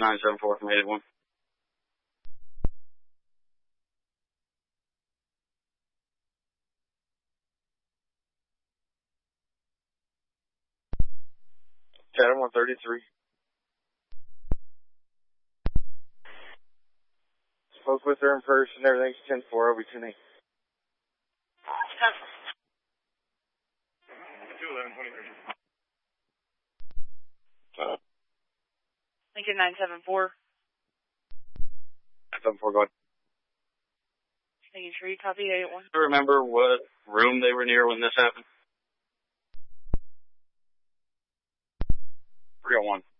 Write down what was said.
974 from 81. Chatham 133. Spoke with her in person, everything's 10-4, I'll be 10-8. 211-23. Lincoln 974. 974, go ahead. Lincoln Tree, copy 81. Do you remember what room they were near when this happened? 301.